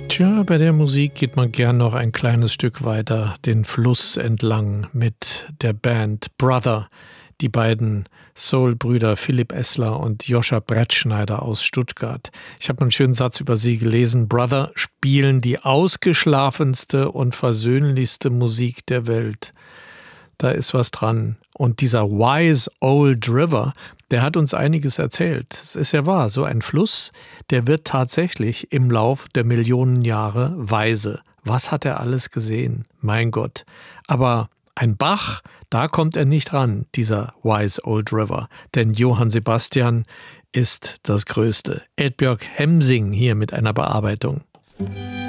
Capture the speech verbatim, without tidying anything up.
Tja, bei der Musik geht man gern noch ein kleines Stück weiter den Fluss entlang mit der Band Brother. Die beiden Soul-Brüder Philipp Essler und Joscha Brettschneider aus Stuttgart. Ich habe einen schönen Satz über sie gelesen. Brother spielen die ausgeschlafenste und versöhnlichste Musik der Welt. Da ist was dran. Und dieser Wise Old River, der hat uns einiges erzählt. Es ist ja wahr, so ein Fluss, der wird tatsächlich im Lauf der Millionen Jahre weise. Was hat er alles gesehen? Mein Gott. Aber ein Bach, da kommt er nicht ran, dieser Wise Old River. Denn Johann Sebastian ist das Größte. Eldbjörg Hemsing hier mit einer Bearbeitung.